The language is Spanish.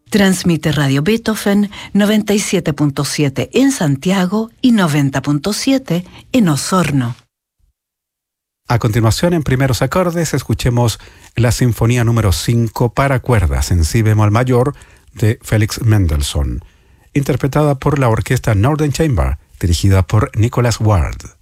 Transmite Radio Beethoven 97.7 en Santiago y 90.7 en Osorno. A continuación, en primeros acordes, escuchemos la Sinfonía número 5 para cuerdas en si bemol mayor de Felix Mendelssohn, interpretada por la orquesta Northern Chamber, dirigida por Nicholas Ward.